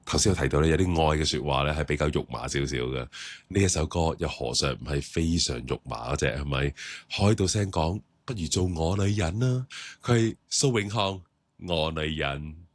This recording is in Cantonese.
頭先有提到咧，有啲愛嘅説話咧係比較肉麻少少嘅。呢一首歌又何嘗唔係非常肉麻嗰隻係咪？海到聲講，不如做我女人啦。佢係蘇永康，我女人。